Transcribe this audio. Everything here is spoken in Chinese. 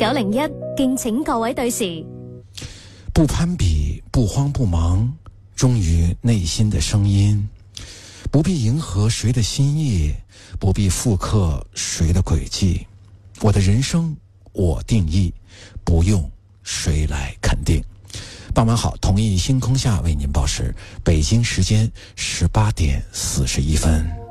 901，敬請各位對時。 不攀比，不慌不忙，忠於內心的聲音，不必迎合誰的心意，不必複刻誰的軌跡。我的人生我定義，不用誰來肯定。傍晚好，同一星空下為您報時，北京時間18點41分。